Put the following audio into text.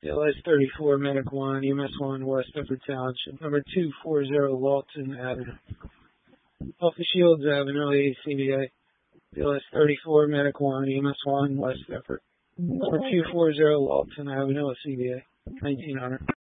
BLS 34, Medic 1, EMS 1, West Effort Township, number 240 Lawton Avenue. Off the Shields Avenue, ACBA. BLS 34, Medic 1, EMS 1, West Effort. Number 240 Lawton Avenue, CBA, 1900.